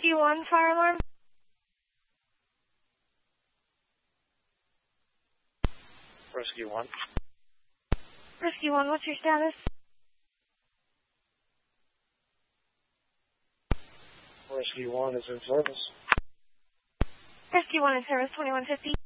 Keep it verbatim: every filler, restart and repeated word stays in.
Rescue one, fire alarm. Rescue one. Rescue one, what's your status? Rescue one is in service. Rescue one in service, twenty-one fifty.